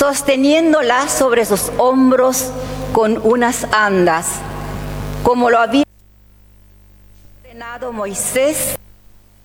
sosteniéndola sobre sus hombros con unas andas, como lo había ordenado Moisés